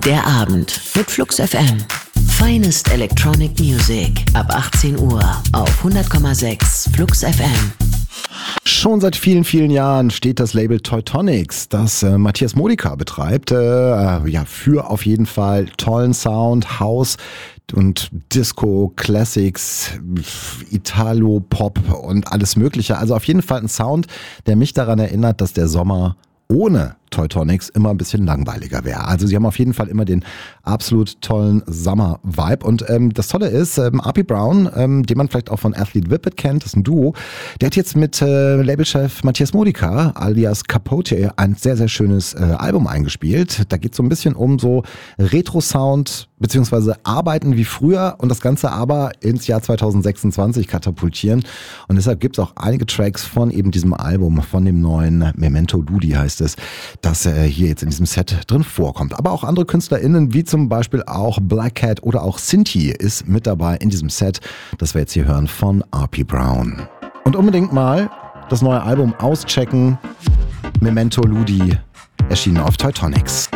Der Abend mit Flux FM. Finest Electronic Music ab 18 Uhr auf 100,6 Flux FM. Schon seit vielen, vielen Jahren steht das Label Teutonics, das Matthias Modica betreibt, für auf jeden Fall tollen Sound, House und Disco, Classics, Italo, Pop und alles Mögliche. Also auf jeden Fall ein Sound, der mich daran erinnert, dass der Sommer ohne Teutonics immer ein bisschen langweiliger wäre. Also sie haben auf jeden Fall immer den absolut tollen Summer-Vibe. Und das Tolle ist, R.P. Brown, den man vielleicht auch von Athlete Whippet kennt, das ist ein Duo, der hat jetzt mit Labelchef Matthias Modica alias Capote ein sehr, sehr schönes Album eingespielt. Da geht es so ein bisschen um so Retro-Sound beziehungsweise Arbeiten wie früher und das Ganze aber ins Jahr 2026 katapultieren. Und deshalb gibt es auch einige Tracks von eben diesem Album, von dem neuen Memento Ludi heißt es, das hier jetzt in diesem Set drin vorkommt. Aber auch andere KünstlerInnen, wie zum Beispiel auch Black Cat oder auch Sinti ist mit dabei in diesem Set, das wir jetzt hier hören von R.P. Brown. Und unbedingt mal das neue Album auschecken. Memento Ludi, erschienen auf Teutonics.